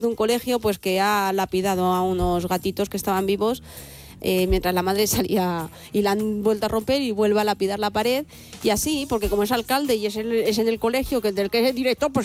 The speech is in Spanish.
de un colegio pues que ha lapidado a unos gatitos que estaban vivos mientras la madre salía, y la han vuelto a romper y vuelve a lapidar la pared, y así, porque como es alcalde y es en el colegio del que es el director, pues